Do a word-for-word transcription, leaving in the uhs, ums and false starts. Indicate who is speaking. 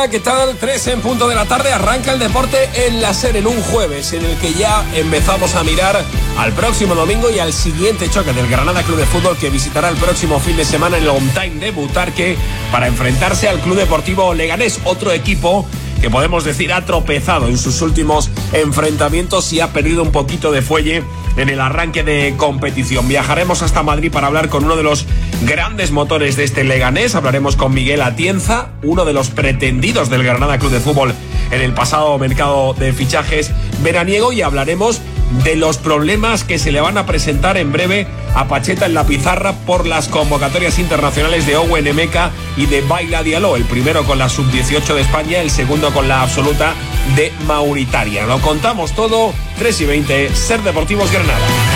Speaker 1: Hola, ¿qué tal? Tres en punto de la tarde, arranca el deporte en la SER en un jueves en el que ya empezamos a mirar al próximo domingo y al siguiente choque del Granada Club de Fútbol, que visitará el próximo fin de semana en el On Time de Butarque para enfrentarse al Club Deportivo Leganés, otro equipo que podemos decir ha tropezado en sus últimos enfrentamientos y ha perdido un poquito de fuelle en el arranque de competición. Viajaremos hasta Madrid para hablar con uno de los grandes motores de este Leganés. Hablaremos con Miguel Atienza, uno de los pretendidos del Granada Club de Fútbol en el pasado mercado de fichajes veraniego, y hablaremos de los problemas que se le van a presentar en breve a Pacheta en la pizarra por las convocatorias internacionales de Owen Emeka y de Baila Diallo, el primero con la sub dieciocho de España, el segundo con la absoluta de Mauritania. Lo contamos todo, tres y veinte, SER Deportivos Granada.